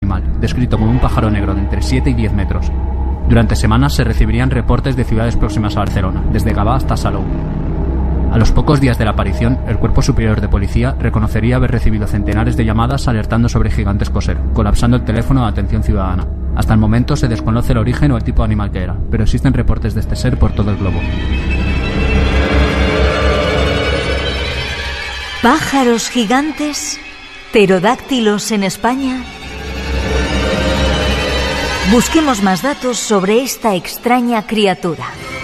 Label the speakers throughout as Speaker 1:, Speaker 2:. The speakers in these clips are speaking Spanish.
Speaker 1: animal, descrito como un pájaro negro de entre 7 y 10 metros. Durante semanas se recibirían reportes de ciudades próximas a Barcelona, desde Gavà hasta Salou. A los pocos días de la aparición, el Cuerpo Superior de Policía reconocería haber recibido centenares de llamadas alertando sobre gigantes coser, colapsando el teléfono de atención ciudadana. Hasta el momento se desconoce el origen o el tipo de animal que era, pero existen reportes de este ser por todo el globo.
Speaker 2: ¿Pájaros gigantes? ¿Pterodáctilos en España? Busquemos más datos sobre esta extraña criatura.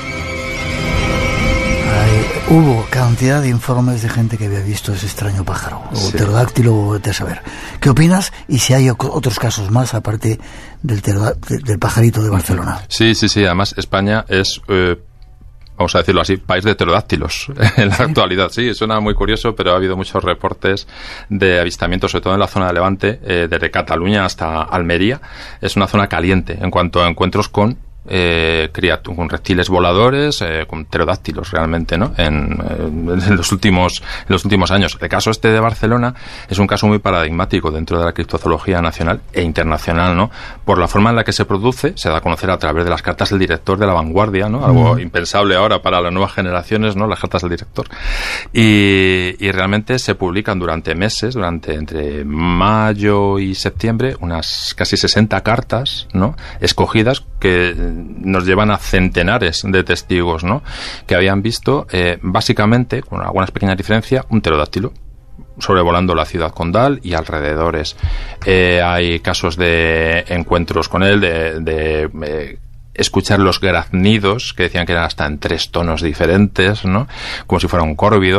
Speaker 3: Hubo cantidad de informes de gente que había visto ese extraño pájaro, o pterodáctilo, o de saber. ¿Qué opinas? Y si hay otros casos más, aparte del pajarito de Barcelona.
Speaker 4: Sí. Además, España es, vamos a decirlo así, país de pterodáctilos en la actualidad. Sí, suena muy curioso, pero ha habido muchos reportes de avistamientos, sobre todo en la zona de Levante, desde Cataluña hasta Almería. Es una zona caliente en cuanto a encuentros con con reptiles voladores, con pterodáctilos realmente, ¿no? En los últimos años. El caso este de Barcelona es un caso muy paradigmático dentro de la criptozoología nacional e internacional, ¿no? Por la forma en la que se produce, se da a conocer a través de las cartas del director de La Vanguardia, ¿no? Algo impensable ahora para las nuevas generaciones, ¿no? Las cartas del director. Y realmente se publican durante meses, entre mayo y septiembre, unas casi 60 cartas, ¿no? Escogidas que nos llevan a centenares de testigos, ¿no? Que habían visto, básicamente, con algunas pequeñas diferencias, un pterodáctilo sobrevolando la ciudad condal y alrededores. Hay casos de encuentros con él, de escuchar los graznidos, que decían que eran hasta en 3 tonos diferentes, ¿no? Como si fuera un córvido.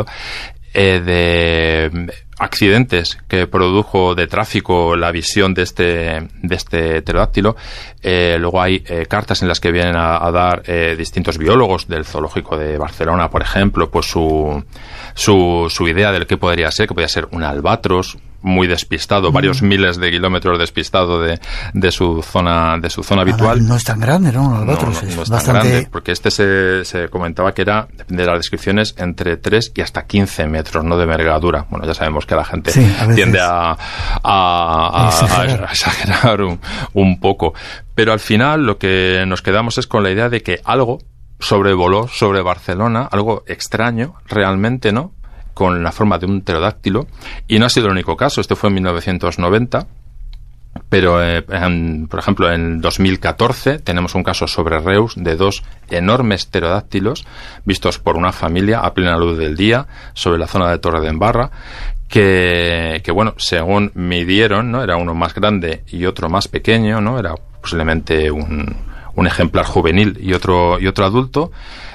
Speaker 4: De accidentes que produjo de tráfico la visión de este pterodáctilo. Luego hay cartas en las que vienen a dar distintos biólogos del Zoológico de Barcelona, por ejemplo, pues su idea del que podría ser un albatros muy despistado, varios miles de kilómetros despistado de su zona habitual.
Speaker 3: No es tan grande, ¿no? Un albatros
Speaker 4: no es
Speaker 3: bastante
Speaker 4: tan grande, porque se comentaba que era, depende de las descripciones, entre 3 y hasta 15 metros, no de envergadura. Bueno, ya sabemos que la gente tiende a exagerar un poco. Pero al final lo que nos quedamos es con la idea de que algo sobrevoló sobre Barcelona, algo extraño realmente, ¿no? Con la forma de un pterodáctilo, y no ha sido el único caso. Este fue en 1990, pero por ejemplo en 2014 tenemos un caso sobre Reus de 2 enormes pterodáctilos vistos por una familia a plena luz del día sobre la zona de Torredembarra, que bueno, según midieron, ¿no? Era uno más grande y otro más pequeño, ¿no? Era posiblemente un ejemplar juvenil y otro adulto.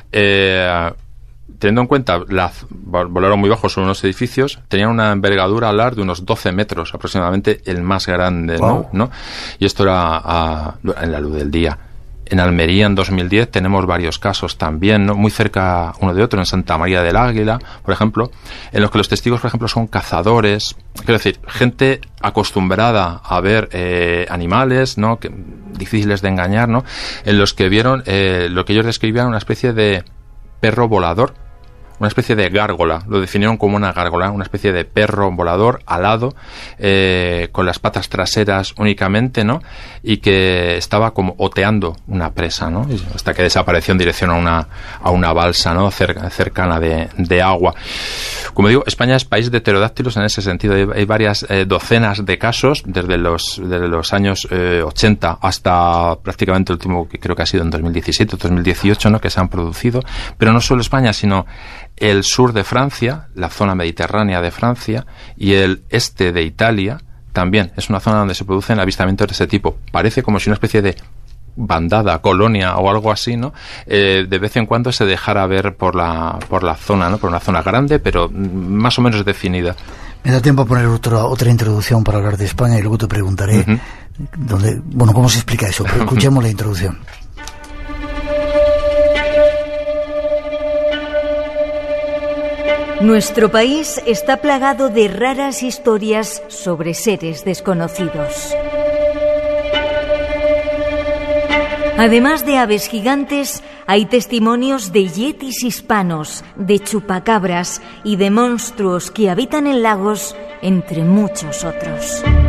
Speaker 4: Teniendo en cuenta, volaron muy bajo sobre unos edificios, tenían una envergadura alar de unos 12 metros, aproximadamente el más grande, ¿no? Y esto era en la luz del día. En Almería, en 2010, tenemos varios casos también, ¿no? Muy cerca uno de otro, en Santa María del Águila, por ejemplo, en los que los testigos, por ejemplo, son cazadores, quiero decir, gente acostumbrada a ver animales, ¿no? Difíciles de engañar, ¿no? En los que vieron lo que ellos describían una especie de perro volador, una especie de gárgola, lo definieron como una gárgola, una especie de perro volador alado, con las patas traseras únicamente, ¿no? Y que estaba como oteando una presa, ¿no? Hasta que desapareció en dirección a una balsa, ¿no? Cercana de agua. Como digo, España es país de pterodáctilos en ese sentido. Hay varias docenas de casos desde los años 80 hasta prácticamente el último, que creo que ha sido en 2017 o 2018, ¿no? Que se han producido. Pero no solo España, sino el sur de Francia, la zona mediterránea de Francia, y el este de Italia también es una zona donde se producen avistamientos de ese tipo. Parece como si una especie de bandada, colonia o algo así, ¿no? De vez en cuando se dejara ver por la zona, ¿no? Por una zona grande, pero más o menos definida.
Speaker 3: Me da tiempo a poner otra introducción para hablar de España y luego te preguntaré cómo se explica eso. Pero escuchemos la introducción.
Speaker 2: Nuestro país está plagado de raras historias sobre seres desconocidos. Además de aves gigantes, hay testimonios de yetis hispanos, de chupacabras y de monstruos que habitan en lagos, entre muchos otros.